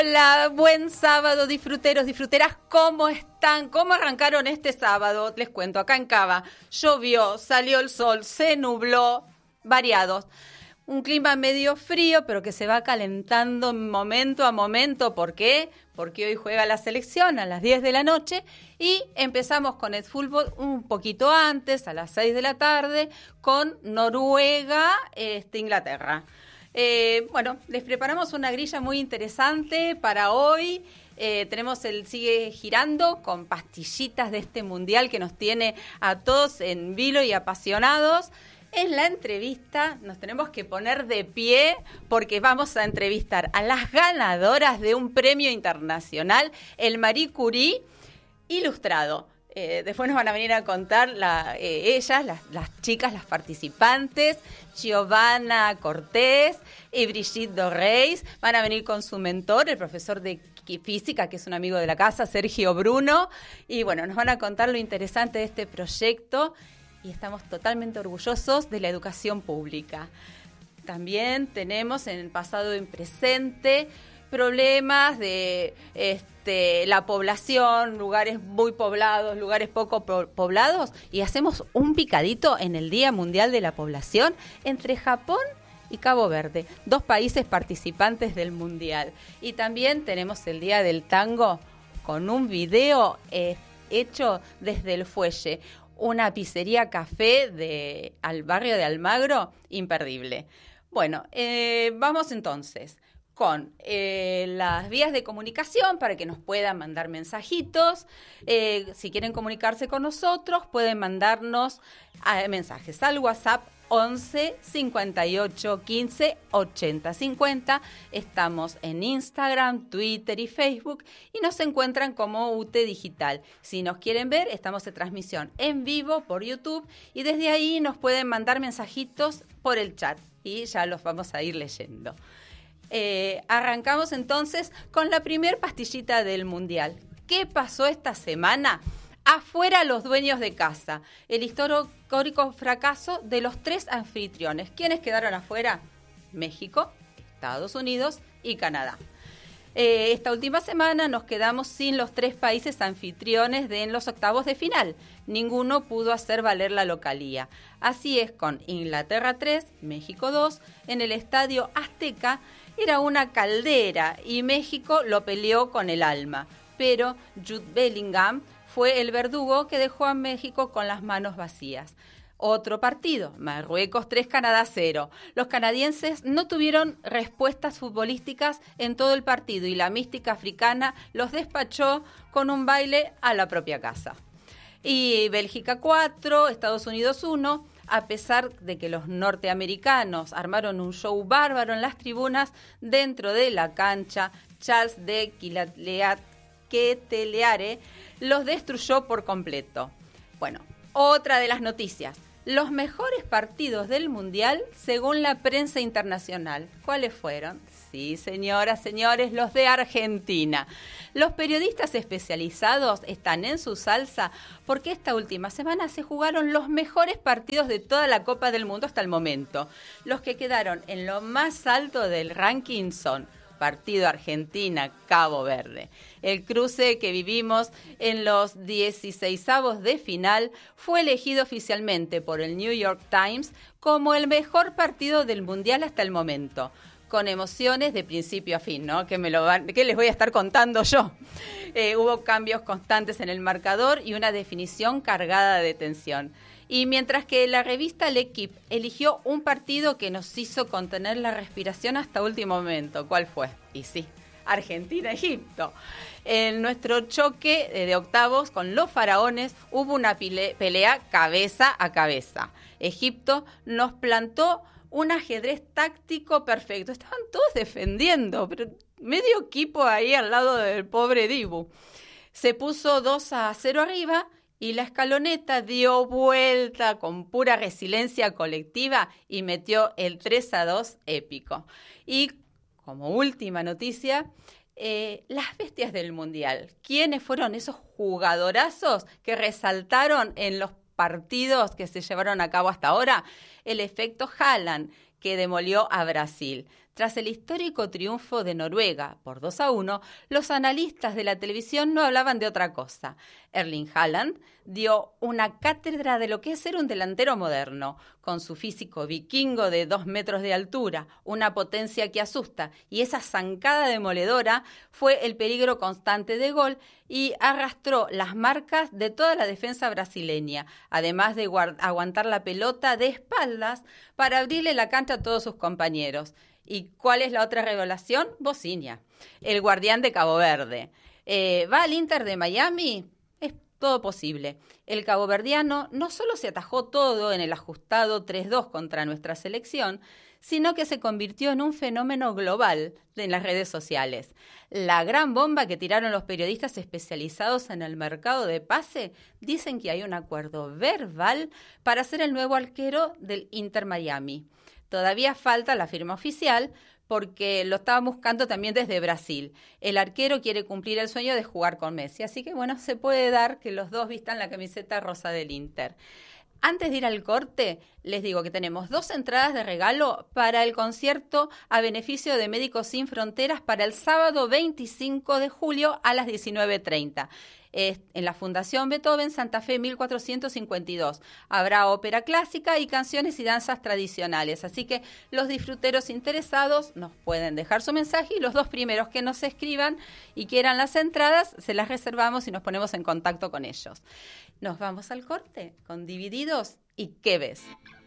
Hola, buen sábado, disfruteros, disfruteras, ¿cómo están? ¿Cómo arrancaron este sábado? Les cuento, acá en Cava, llovió, salió el sol, se nubló, variados. Un clima medio frío, pero que se va calentando momento a momento. ¿Por qué? Porque hoy juega la selección a las 10 de la noche y empezamos con el fútbol un poquito antes, a las 6 de la tarde, con Noruega, Inglaterra. Bueno, les preparamos una grilla muy interesante para hoy. Tenemos el Sigue Girando con pastillitas de este mundial que nos tiene a todos en vilo y apasionados. En la entrevista nos tenemos que poner de pie porque vamos a entrevistar a las ganadoras de un premio internacional, el Marie Curie Ilustrado. Después nos van a venir a contar ellas, las chicas, las participantes, Giovanna Cortés y Brigitte Dorreis. Van a venir con su mentor, el profesor de física, que es un amigo de la casa, Sergio Bruno. Y bueno, nos van a contar lo interesante de este proyecto y estamos totalmente orgullosos de la educación pública. También tenemos en el pasado y en presente problemas de la población, lugares muy poblados, lugares poco poblados, y hacemos un picadito en el Día Mundial de la Población entre Japón y Cabo Verde, 2 países participantes del Mundial. Y también tenemos el Día del Tango con un video hecho desde el Fuelle, una pizzería café al barrio de Almagro, imperdible. Bueno, vamos entonces con las vías de comunicación para que nos puedan mandar mensajitos. Si quieren comunicarse con nosotros, pueden mandarnos mensajes al WhatsApp 11 58 15 80 50. Estamos en Instagram, Twitter y Facebook y nos encuentran como UT Digital. Si nos quieren ver, estamos en transmisión en vivo por YouTube y desde ahí nos pueden mandar mensajitos por el chat y ya los vamos a ir leyendo. Arrancamos entonces con la primer pastillita del Mundial. ¿Qué pasó esta semana? Afuera los dueños de casa. El histórico fracaso de los 3 anfitriones. ¿Quiénes quedaron afuera? México, Estados Unidos y Canadá. Esta última semana nos quedamos sin los 3 países anfitriones en los octavos de final. Ninguno pudo hacer valer la localía. Así es, con Inglaterra 3, México 2, en el Estadio Azteca era una caldera y México lo peleó con el alma. Pero Jude Bellingham fue el verdugo que dejó a México con las manos vacías. Otro partido, Marruecos 3, Canadá 0. Los canadienses no tuvieron respuestas futbolísticas en todo el partido y la mística africana los despachó con un baile a la propia casa. Y Bélgica 4, Estados Unidos 1, a pesar de que los norteamericanos armaron un show bárbaro en las tribunas, dentro de la cancha, Charles de Ketelaere los destruyó por completo. Bueno, otra de las noticias. Los mejores partidos del Mundial según la prensa internacional. ¿Cuáles fueron? Sí, señoras, señores, los de Argentina. Los periodistas especializados están en su salsa porque esta última semana se jugaron los mejores partidos de toda la Copa del Mundo hasta el momento. Los que quedaron en lo más alto del ranking son partido Argentina-Cabo Verde. El cruce que vivimos en los 16avos de final fue elegido oficialmente por el New York Times como el mejor partido del Mundial hasta el momento, con emociones de principio a fin, ¿no? ¿Qué les voy a estar contando yo? Hubo cambios constantes en el marcador y una definición cargada de tensión. Y mientras que la revista L'Equipe eligió un partido que nos hizo contener la respiración hasta último momento. ¿Cuál fue? Y sí, Argentina-Egipto. En nuestro choque de octavos con los faraones hubo una pelea cabeza a cabeza. Egipto nos plantó un ajedrez táctico perfecto. Estaban todos defendiendo, pero medio equipo ahí al lado del pobre Dibu. Se puso 2-0 arriba y la escaloneta dio vuelta con pura resiliencia colectiva y metió el 3-2 épico. Y como última noticia, las bestias del Mundial. ¿Quiénes fueron esos jugadorazos que resaltaron en los partidos que se llevaron a cabo hasta ahora? El efecto Haaland, que demolió a Brasil. Tras el histórico triunfo de Noruega por 2-1, los analistas de la televisión no hablaban de otra cosa. Erling Haaland dio una cátedra de lo que es ser un delantero moderno, con su físico vikingo de 2 metros de altura, una potencia que asusta, y esa zancada demoledora fue el peligro constante de gol y arrastró las marcas de toda la defensa brasileña, además de aguantar la pelota de espaldas para abrirle la cancha a todos sus compañeros. ¿Y cuál es la otra revelación? Bocinia, el guardián de Cabo Verde. ¿Va al Inter de Miami? Es todo posible. El caboverdiano no solo se atajó todo en el ajustado 3-2 contra nuestra selección, sino que se convirtió en un fenómeno global en las redes sociales. La gran bomba que tiraron los periodistas especializados en el mercado de pase, dicen que hay un acuerdo verbal para ser el nuevo arquero del Inter Miami. Todavía falta la firma oficial porque lo estaban buscando también desde Brasil. El arquero quiere cumplir el sueño de jugar con Messi, así que bueno, se puede dar que los dos vistan la camiseta rosa del Inter. Antes de ir al corte, les digo que tenemos 2 entradas de regalo para el concierto a beneficio de Médicos Sin Fronteras para el sábado 25 de julio a las 19:30. En la Fundación Beethoven, Santa Fe 1452. Habrá ópera clásica y canciones y danzas tradicionales. Así que los disfruteros interesados nos pueden dejar su mensaje y los 2 primeros que nos escriban y quieran las entradas, se las reservamos y nos ponemos en contacto con ellos. Nos vamos al corte con Divididos y ¿Qué ves?